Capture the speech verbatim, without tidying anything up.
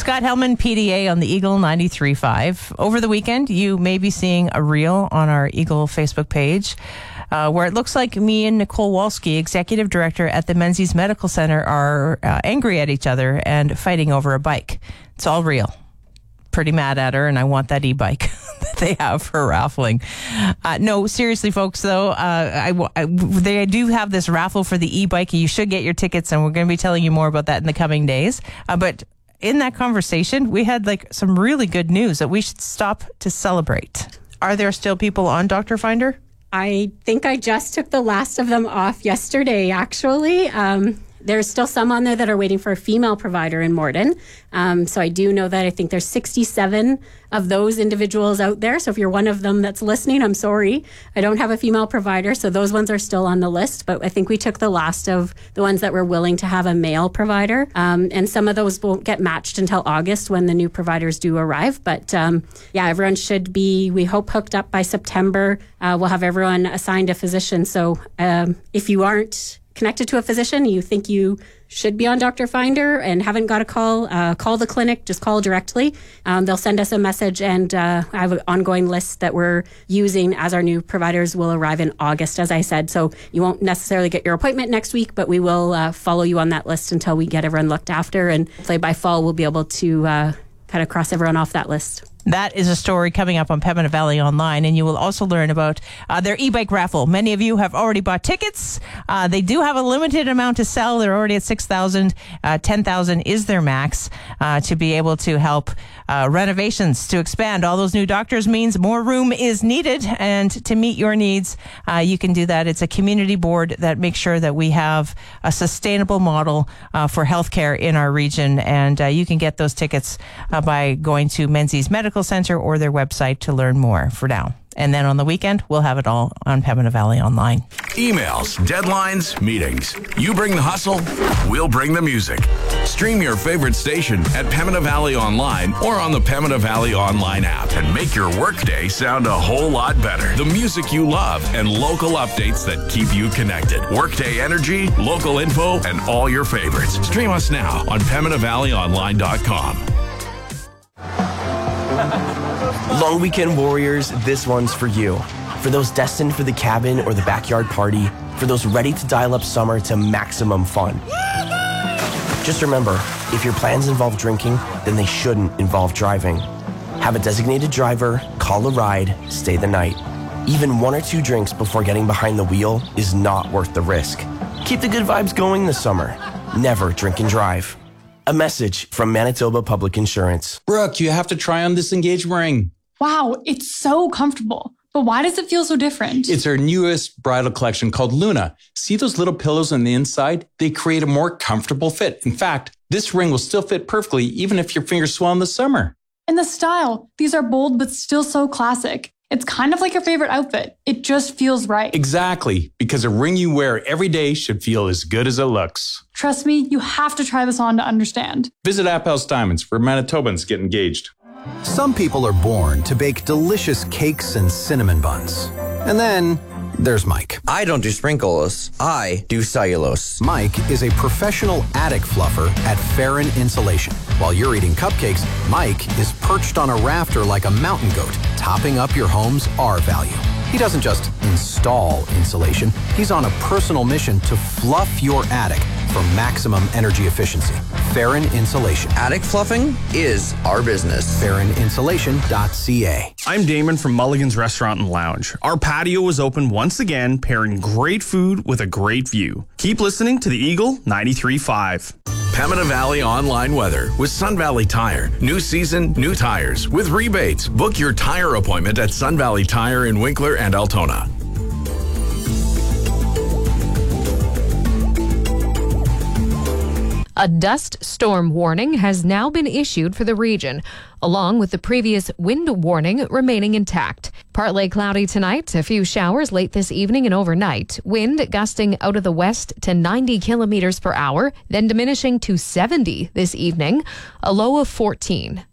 Scott Hellman, P D A on the Eagle ninety-three point five. Over the weekend, you may be seeing a reel on our Eagle Facebook page uh, where it looks like me and Nicole Walski, executive director at the Menzies Medical Center, are uh, angry at each other and fighting over a bike. It's all real. Pretty mad at her, and I want that e-bike that they have for raffling. Uh, no, seriously, folks, though, uh, I, I, they do have this raffle for the e-bike. You should get your tickets, and we're going to be telling you more about that in the coming days. Uh, but in that conversation, we had like some really good news that we should stop to celebrate. Are there still people on Doctor Finder? I think I just took the last of them off yesterday, actually. Um, There's still some on there that are waiting for a female provider in Morden. Um, so I do know that I think there's sixty-seven of those individuals out there. So if you're one of them that's listening, I'm sorry. I don't have a female provider. So those ones are still on the list. But I think we took the last of the ones that were willing to have a male provider. Um, and some of those won't get matched until August when the new providers do arrive. But um, yeah, everyone should be, we hope, hooked up by September. Uh, we'll have everyone assigned a physician. So um, if you aren't connected to a physician, you think you should be on Doctor Finder and haven't got a call, uh, call the clinic, just call directly. Um, they'll send us a message, and uh, I have an ongoing list that we're using as our new providers will arrive in August, as I said. So you won't necessarily get your appointment next week, but we will uh, follow you on that list until we get everyone looked after. And hopefully by fall, we'll be able to uh, kind of cross everyone off that list. That is a story coming up on Pembina Valley Online, and you will also learn about uh, their e-bike raffle. Many of you have already bought tickets. Uh, they do have a limited amount to sell. They're already at six thousand. Uh, ten thousand is their max uh, to be able to help uh, renovations to expand. All those new doctors means more room is needed, and to meet your needs, uh, you can do that. It's a community board that makes sure that we have a sustainable model uh, for healthcare in our region, and uh, you can get those tickets uh, by going to Menzies Medical Center or their website to learn more for now. And then on the weekend, we'll have it all on Pembina Valley Online. Emails, deadlines, meetings. You bring the hustle, we'll bring the music. Stream your favorite station at Pembina Valley Online or on the Pembina Valley Online app and make your workday sound a whole lot better. The music you love and local updates that keep you connected. Workday energy, local info, and all your favorites. Stream us now on Pembina Valley Online dot com. Long weekend warriors, this one's for you. For those destined for the cabin or the backyard party, for those ready to dial up summer to maximum fun. Just remember, if your plans involve drinking, then they shouldn't involve driving. Have a designated driver, call a ride, stay the night. Even one or two drinks before getting behind the wheel is not worth the risk. Keep the good vibes going this summer. Never drink and drive. A message from Manitoba Public Insurance. Brooke, you have to try on this engagement ring. Wow, it's so comfortable. But why does it feel so different? It's our newest bridal collection called Luna. See those little pillows on the inside? They create a more comfortable fit. In fact, this ring will still fit perfectly even if your fingers swell in the summer. And the style. These are bold but still so classic. It's kind of like your favorite outfit. It just feels right. Exactly, because a ring you wear every day should feel as good as it looks. Trust me, you have to try this on to understand. Visit Appel's Diamonds where Manitobans get engaged. Some people are born to bake delicious cakes and cinnamon buns. And then there's Mike. I don't do sprinkles. I do cellulose. Mike is a professional attic fluffer at Farron Insulation. While you're eating cupcakes, Mike is perched on a rafter like a mountain goat, topping up your home's R value. He doesn't just install insulation. He's on a personal mission to fluff your attic for maximum energy efficiency. Farron Insulation. Attic fluffing is our business. Farron Insulation dot C A. I'm Damon from Mulligan's Restaurant and Lounge. Our patio is open once again, pairing great food with a great view. Keep listening to the Eagle ninety-three point five. Pembina Valley Online weather with Sun Valley Tire. New season, new tires with rebates. Book your tire appointment at Sun Valley Tire in Winkler and Altona. A dust storm warning has now been issued for the region, along with the previous wind warning remaining intact. Partly cloudy tonight, a few showers late this evening and overnight. Wind gusting out of the west to ninety kilometers per hour, then diminishing to seventy this evening, a low of fourteen.